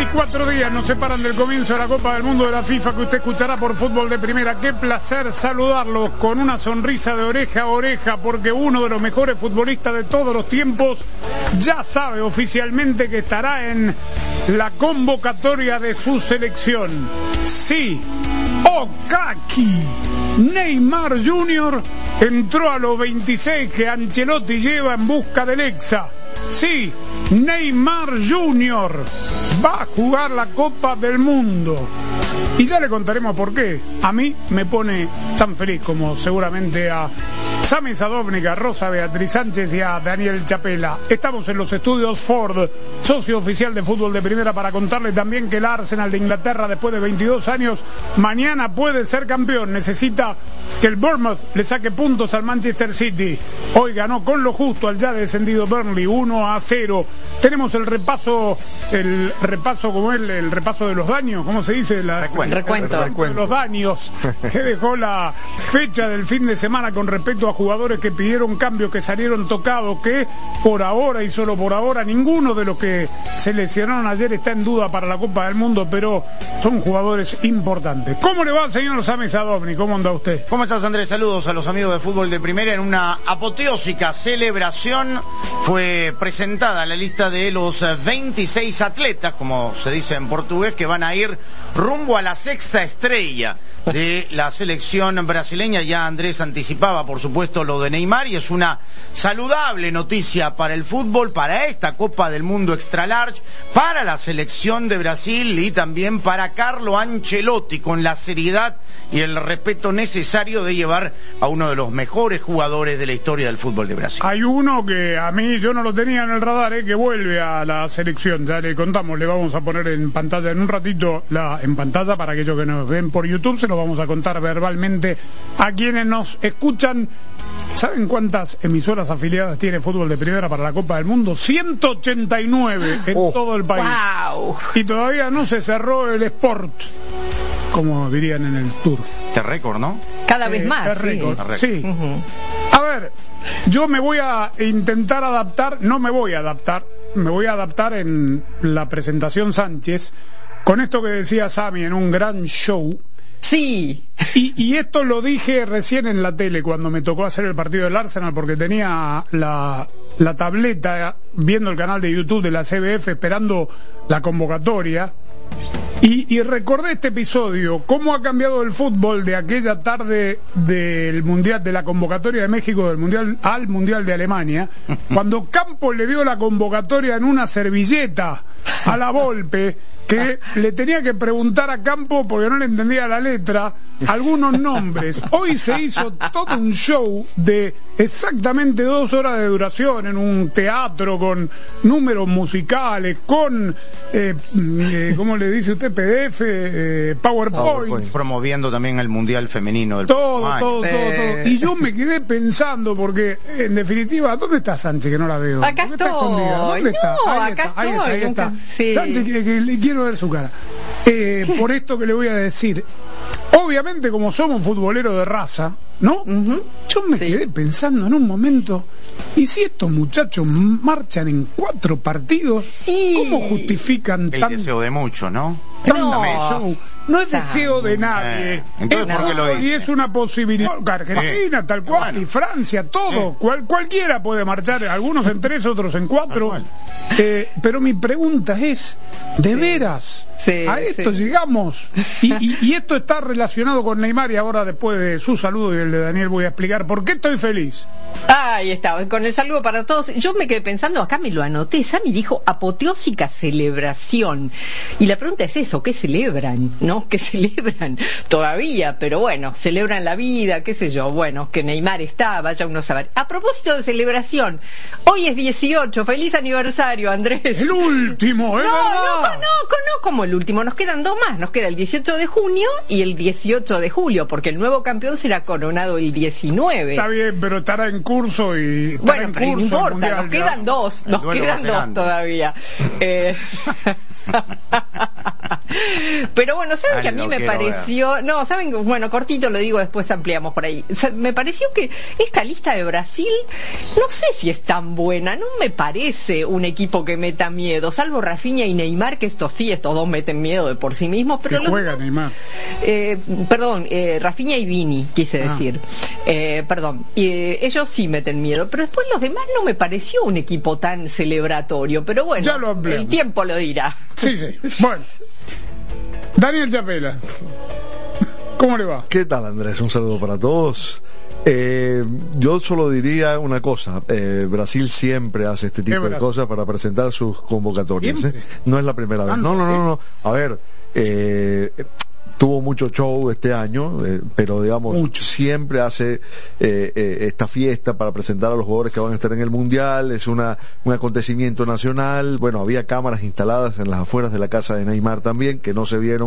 4 días nos separan del comienzo de la Copa del Mundo de la FIFA, que usted escuchará por Fútbol de Primera. Qué placer saludarlos con una sonrisa de oreja a oreja, porque uno de los mejores futbolistas de todos los tiempos ya sabe oficialmente que estará en la convocatoria de su selección. Sí, Okaki Neymar Jr. entró a los 26 que Ancelotti lleva en busca del Hexa. Sí, Neymar Jr. va a jugar la Copa del Mundo. Y ya le contaremos por qué. A mí me pone tan feliz como seguramente a Sami Sadovnik, a Rosa Beatriz Sánchez y a Daniel Chapela. Estamos en los estudios Ford, socio oficial de Fútbol de Primera, para contarle también que el Arsenal de Inglaterra, después de 22 años, mañana puede ser campeón. Necesita que el Bournemouth le saque puntos al Manchester City. Hoy ganó con lo justo al ya descendido Burnley 1-0. Tenemos el repaso como el repaso de los daños, ¿cómo se dice? El recuento de los daños que dejó la fecha del fin de semana con respecto a jugadores que pidieron cambio, que salieron tocados, que por ahora y solo por ahora ninguno de los que se lesionaron ayer está en duda para la Copa del Mundo, pero son jugadores importantes. ¿Cómo le va, señor Sami Sadovnik? ¿Cómo anda usted? ¿Cómo estás, Andrés? Saludos a los amigos de Fútbol de Primera. En una apoteósica celebración fue presentada la lista de los 26 atletas, como se dice en portugués, que van a ir rumbo a la sexta estrella de la selección brasileña. Ya Andrés anticipaba, por supuesto, lo de Neymar, y es una saludable noticia para el fútbol, para esta Copa del Mundo Extra Large, para la selección de Brasil y también para Carlo Ancelotti, con la seriedad y el respeto necesario de llevar a uno de los mejores jugadores de la historia del fútbol de Brasil. Hay uno que a mí yo no lo tenía en el radar, que vuelve a la selección. Ya le contamos, le vamos a poner en pantalla en un ratito en pantalla para aquellos que nos ven por YouTube. Se lo vamos a contar verbalmente a quienes nos escuchan. ¿Saben cuántas emisoras afiliadas tiene Fútbol de Primera para la Copa del Mundo? 189 en todo el país. ¡Wow! Y todavía no se cerró el Sport, como dirían en el turf. Este récord, ¿no? Cada vez más, sí. A ver, yo me voy a intentar adaptar, me voy a adaptar en la presentación Sánchez, con esto que decía Sami en un gran show. Sí. Y esto lo dije recién en la tele cuando me tocó hacer el partido del Arsenal, porque tenía la tableta viendo el canal de YouTube de la CBF esperando la convocatoria. Y recordé este episodio, cómo ha cambiado el fútbol de aquella tarde del Mundial, de la convocatoria de México del Mundial al Mundial de Alemania, cuando Campos le dio la convocatoria en una servilleta a la Volpe, que le tenía que preguntar a Campos, porque no le entendía la letra, algunos nombres. Hoy se hizo todo un show de exactamente 2 horas de duración en un teatro, con números musicales, con ¿cómo le dice usted? PDF, PowerPoint, promoviendo también el Mundial Femenino del todo. Y yo me quedé pensando, porque en definitiva, ¿dónde está Sánchez? Que no la veo. Acá estoy. ¿Dónde está? Ahí está. Sí. Sánchez, que quiero ver su cara. Por esto que le voy a decir, obviamente, como somos futboleros de raza, ¿no? Yo me quedé pensando en un momento, ¿y si estos muchachos marchan en 4 partidos? ¿Cómo justifican el deseo de mucho, ¿no? No es deseo de nadie. Entonces, ¿por qué lo dice? Y es una posibilidad. Argentina, tal cual, y Francia, todo. Cualquiera puede marchar, algunos en 3, otros en 4. Pero mi pregunta es, ¿de veras a esto llegamos? Y esto está relacionado con Neymar, y ahora, después de su saludo y el de Daniel, voy a explicar por qué estoy feliz. Ahí está, con el saludo para todos. Yo me quedé pensando, acá me lo anoté, Sami dijo apoteósica celebración. Y la pregunta es eso, ¿qué celebran? ¿No? ¿Qué celebran? Todavía, pero bueno, celebran la vida, qué sé yo, bueno, que Neymar está, vaya uno a saber. A propósito de celebración, hoy es 18, feliz aniversario, Andrés. El último, ¿eh? No, como el último, nos quedan 2 más, nos queda el 18 de junio y el 18 de julio, porque el nuevo campeón será coronado el 19. Está bien, pero estará en curso y... Bueno, pero no importa, nos quedan 2 todavía. Pero bueno, ¿saben que a mí me pareció... No, ¿saben? Bueno, cortito lo digo, después ampliamos por ahí. Me pareció que esta lista de Brasil, no sé si es tan buena, no me parece un equipo que meta miedo, salvo Rafinha y Neymar, que estos dos meten miedo de por sí mismos, pero que juega Neymar. Rafinha y Vini, quise decir. Perdón, ellos sí meten miedo, pero después los demás no me pareció un equipo tan celebratorio, pero bueno, el tiempo lo dirá. Sí. Bueno, Daniel Chapela, ¿cómo le va? ¿Qué tal, Andrés? Un saludo para todos. Yo solo diría una cosa, Brasil siempre hace este tipo de cosas para presentar sus convocatorias. No es la primera vez. No. A ver, tuvo mucho show este año, pero digamos, siempre hace esta fiesta para presentar a los jugadores que van a estar en el Mundial. Es un acontecimiento nacional. Bueno, había cámaras instaladas en las afueras de la casa de Neymar también, que no se vieron